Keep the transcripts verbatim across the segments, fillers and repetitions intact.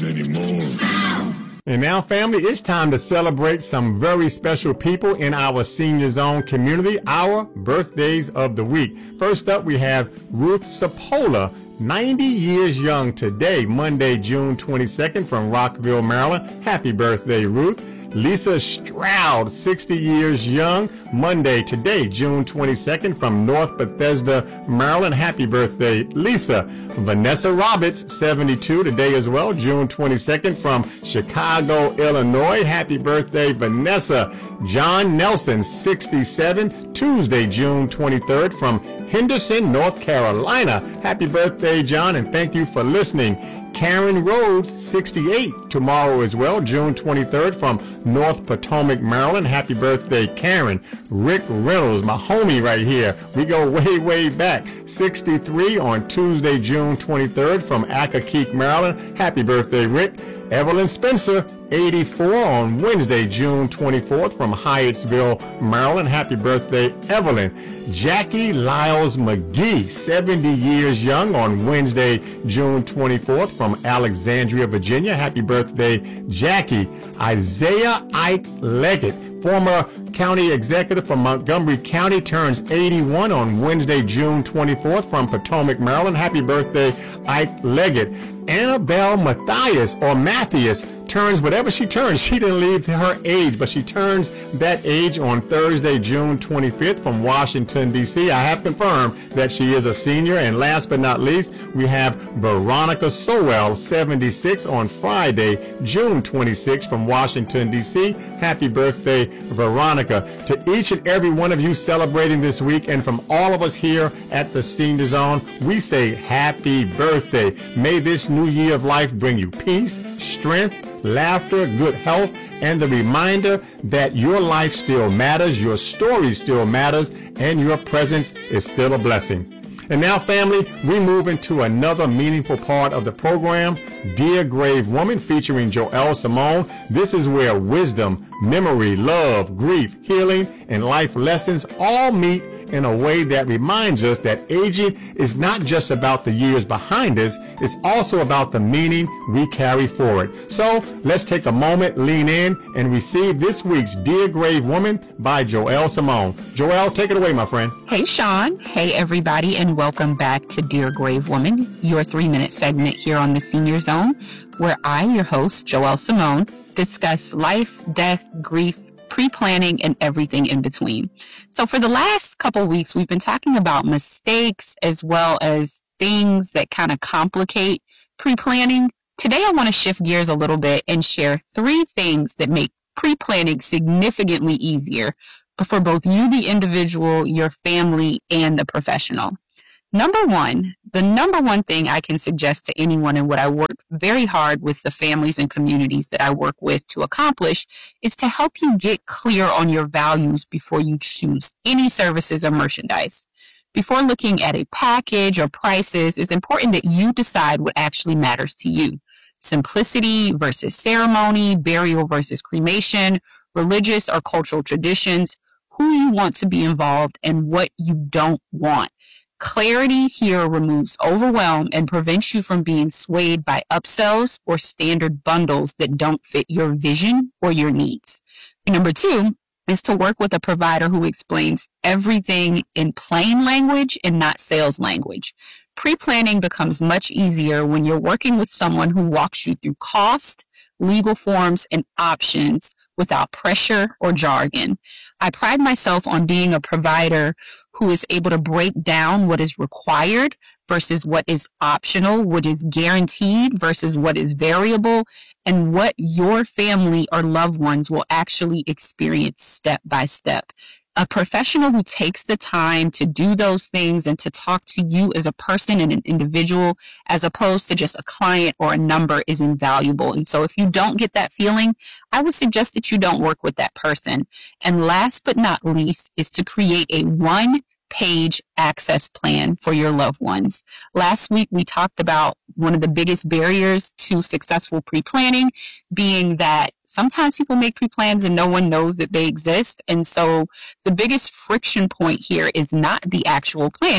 anymore. And now, family, it's time to celebrate some very special people in our Senior Zone community, our birthdays of the week. First up, we have Ruth Sapola, ninety years young today, Monday, June twenty-second, from Rockville, Maryland. Happy birthday, Ruth. Lisa Stroud, sixty years young, Monday, today, June twenty-second, from North Bethesda, Maryland. Happy birthday, Lisa. Vanessa Roberts, seventy-two, today as well, June twenty-second, from Chicago, Illinois. Happy birthday, Vanessa. John Nelson, sixty-seven, Tuesday, June twenty-third, from Henderson, North Carolina. Happy birthday, John, and thank you for listening. Karen Rhodes, sixty-eight, tomorrow as well, June twenty-third, from North Potomac, Maryland. Happy birthday, Karen. Rick Reynolds, my homie right here. We go way, way back. sixty-three on Tuesday, June twenty-third, from Accokeek, Maryland. Happy birthday, Rick. Evelyn Spencer, eighty-four, on Wednesday, June twenty-fourth, from Hyattsville, Maryland. Happy birthday, Evelyn. Jackie Lyles McGee, seventy years young, on Wednesday, June twenty-fourth, from Alexandria, Virginia. Happy birthday, Jackie. Isaiah Ike Leggett, former county executive from Montgomery County, turns eighty-one on Wednesday, June twenty-fourth, from Potomac, Maryland. Happy birthday, Ike Leggett. Annabelle Matthias, or Matthias, turns whatever she turns. She didn't leave her age, but she turns that age on Thursday, June twenty-fifth, from Washington, D C I have confirmed that she is a senior. And last but not least, we have Veronica Sowell, seventy-six, on Friday, June twenty-sixth, from Washington, D C Happy birthday, Veronica. To each and every one of you celebrating this week, and from all of us here at the Senior Zone, we say happy birthday. May this new year of life bring you peace, strength, laughter, good health, and the reminder that your life still matters, your story still matters, and your presence is still a blessing. And now, family, we move into another meaningful part of the program, Dear Grave Woman, featuring Joelle Simone. This is where wisdom, memory, love, grief, healing, and life lessons all meet in a way that reminds us that aging is not just about the years behind us, it's also about the meaning we carry forward. So let's take a moment, lean in, and receive this week's Dear Grave Woman by Joelle Simone. Joelle, take it away, my friend. Hey, Sean. Hey, everybody, and welcome back to Dear Grave Woman, your three-minute segment here on the Senior Zone, where I, your host, Joelle Simone, discuss life, death, grief, pre-planning, and everything in between. So for the last couple weeks, we've been talking about mistakes as well as things that kind of complicate pre-planning. Today, I want to shift gears a little bit and share three things that make pre-planning significantly easier for both you, the individual, your family, and the professional. Number one, the number one thing I can suggest to anyone, and what I work very hard with the families and communities that I work with to accomplish, is to help you get clear on your values before you choose any services or merchandise. Before looking at a package or prices, it's important that you decide what actually matters to you. Simplicity versus ceremony, burial versus cremation, religious or cultural traditions, who you want to be involved, and what you don't want. Clarity here removes overwhelm and prevents you from being swayed by upsells or standard bundles that don't fit your vision or your needs. Number two is to work with a provider who explains everything in plain language and not sales language. Pre-planning becomes much easier when you're working with someone who walks you through cost, legal forms, and options without pressure or jargon. I pride myself on being a provider who is able to break down what is required versus what is optional, what is guaranteed versus what is variable, and what your family or loved ones will actually experience step by step. A professional who takes the time to do those things and to talk to you as a person and an individual, as opposed to just a client or a number, is invaluable. And so if you don't get that feeling, I would suggest that you don't work with that person. And last but not least is to create a one page access plan for your loved ones. Last week, we talked about one of the biggest barriers to successful pre-planning being that sometimes people make pre-plans and no one knows that they exist. And so the biggest friction point here is not the actual planning,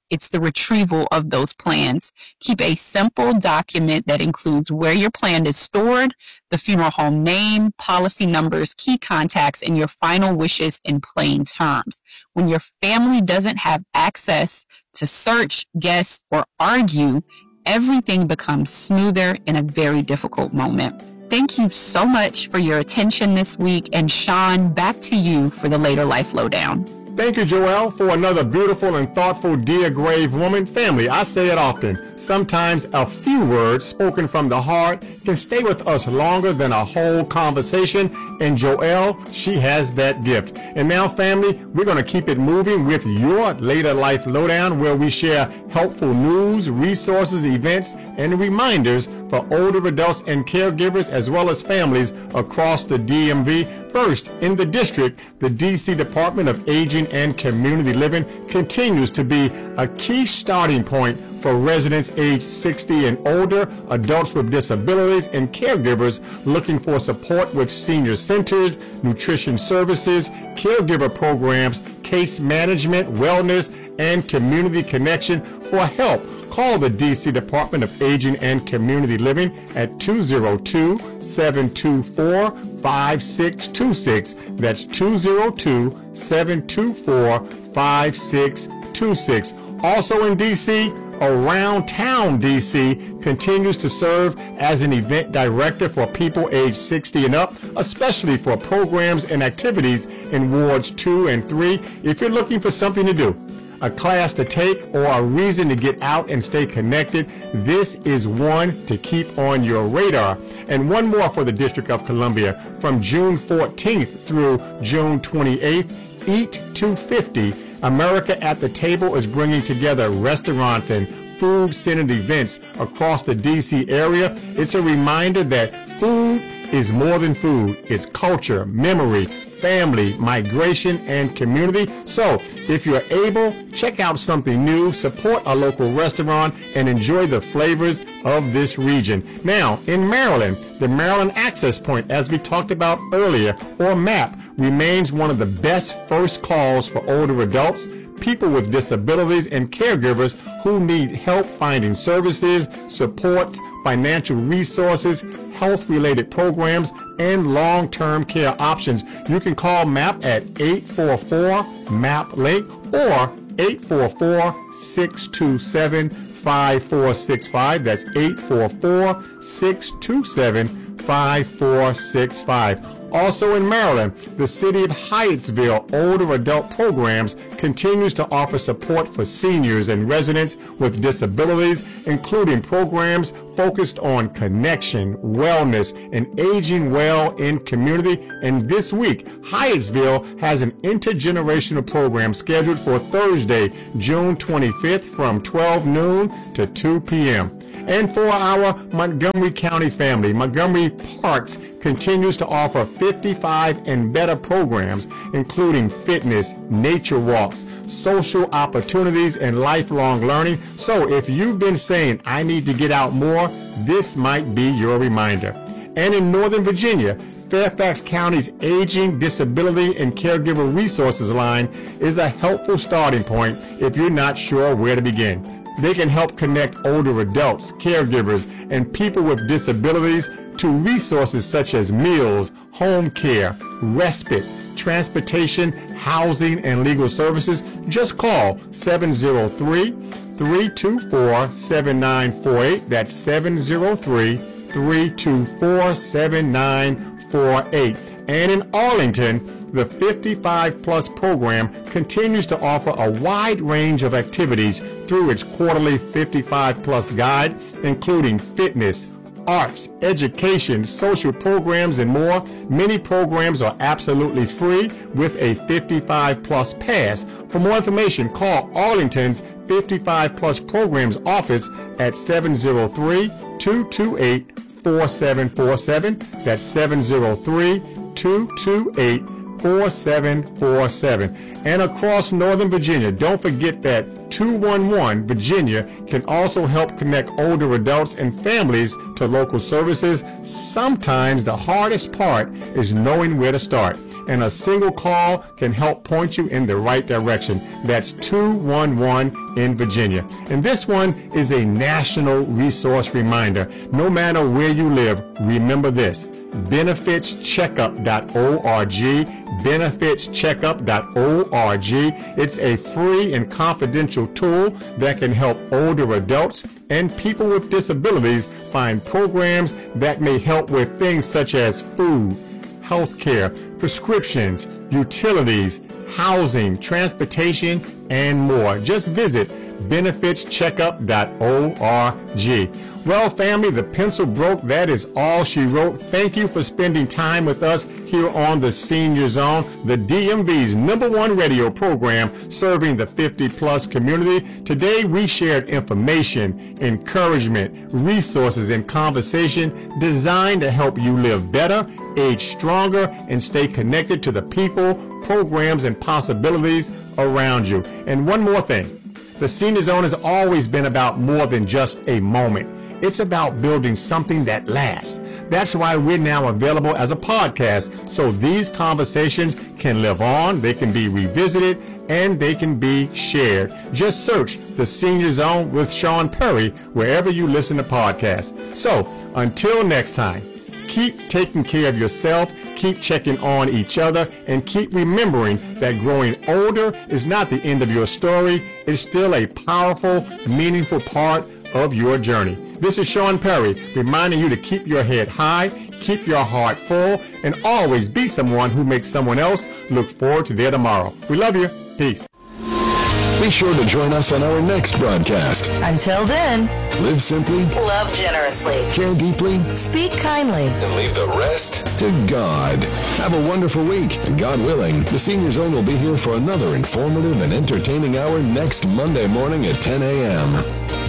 It's the retrieval of those plans. Keep a simple document that includes where your plan is stored, the funeral home name, policy numbers, key contacts, and your final wishes in plain terms. When your family doesn't have access to search, guess, or argue, everything becomes smoother in a very difficult moment. Thank you so much for your attention this week. And Sean, back to you for the Later Life Lowdown. Thank you, Joelle, for another beautiful and thoughtful Dear Grave Woman. Family, I say it often. Sometimes a few words spoken from the heart can stay with us longer than a whole conversation. And Joelle, she has that gift. And now, family, we're going to keep it moving with your Later Life Lowdown, where we share helpful news, resources, events, and reminders for older adults and caregivers, as well as families across the D M V. First, in the district, the D C Department of Aging and Community Living continues to be a key starting point for residents aged sixty and older, adults with disabilities, and caregivers looking for support with senior centers, nutrition services, caregiver programs, case management, wellness, and community connection. For help, call the D C Department of Aging and Community Living at two oh two, seven two four, five six two six. That's two oh two, seven two four, five six two six. Also in D C, Around Town D C continues to serve as an event director for people aged sixty and up, especially for programs and activities in wards two and three. If you're looking for something to do, a class to take, or a reason to get out and stay connected, this is one to keep on your radar. And one more for the District of Columbia. From June fourteenth through June twenty-eighth, Eat two fifty, America at the Table is bringing together restaurants and food-centered events across the D C area. It's a reminder that food is more than food. It's culture, memory, family, migration, and community. So if you're able, check out something new, support a local restaurant, and enjoy the flavors of this region. Now, in Maryland, the Maryland Access Point, as we talked about earlier, or MAP, remains one of the best first calls for older adults, people with disabilities, and caregivers who need help finding services, supports, financial resources, health-related programs, and long-term care options. You can call MAP at eight four four, MAP link or eight four four, six two seven, five four six five. That's eight four four, six two seven, five four six five. Also in Maryland, the City of Hyattsville Older Adult Programs continues to offer support for seniors and residents with disabilities, including programs focused on connection, wellness, and aging well in community. And this week, Hyattsville has an intergenerational program scheduled for Thursday, June twenty-fifth from twelve noon to two p.m. And for our Montgomery County family, Montgomery Parks continues to offer fifty-five and better programs, including fitness, nature walks, social opportunities, and lifelong learning. So if you've been saying, I need to get out more, this might be your reminder. And in Northern Virginia, Fairfax County's Aging, Disability, and Caregiver Resources line is a helpful starting point if you're not sure where to begin. They can help connect older adults, caregivers, and people with disabilities to resources such as meals, home care, respite, transportation, housing, and legal services. Just call seven oh three, three two four, seven nine four eight. That's seven oh three, three two four, seven nine four eight. And in Arlington, the fifty-five plus program continues to offer a wide range of activities through its quarterly fifty-five plus guide, including fitness, arts, education, social programs, and more. Many programs are absolutely free with a fifty-five plus pass. For more information, call Arlington's fifty-five plus programs office at seven oh three, two two eight, four seven four seven. That's seven oh three, two two eight, four seven four seven. And across Northern Virginia, don't forget that two one one Virginia can also help connect older adults and families to local services. Sometimes the hardest part is knowing where to start. and a single call can help point you in the right direction. That's two one one in Virginia. And this one is a national resource reminder. No matter where you live, remember this: benefits checkup dot org, benefits checkup dot org. It's a free and confidential tool that can help older adults and people with disabilities find programs that may help with things such as food, health care, prescriptions, utilities, housing, transportation, and more. Just visit benefits checkup dot org. Well, family, the pencil broke. That is all she wrote. Thank you for spending time with us here on the Senior Zone, the D M V's number one radio program serving the fifty plus community. Today, we shared information, encouragement, resources, and conversation designed to help you live better, age stronger, and stay connected to the people, programs, and possibilities around you. And one more thing. The Senior Zone has always been about more than just a moment. It's about building something that lasts. That's why we're now available as a podcast, so these conversations can live on, they can be revisited, and they can be shared. Just search The Senior Zone with Sean Perry wherever you listen to podcasts. So, until next time, keep taking care of yourself, keep checking on each other, and keep remembering that growing older is not the end of your story. It's still a powerful, meaningful part of your journey. This is Sean Perry reminding you to keep your head high, keep your heart full, and always be someone who makes someone else look forward to their tomorrow. We love you. Peace. Be sure to join us on our next broadcast. Until then, live simply, love generously, care deeply, speak kindly, and leave the rest to God. Have a wonderful week, and God willing, the Senior Zone will be here for another informative and entertaining hour next Monday morning at ten a.m.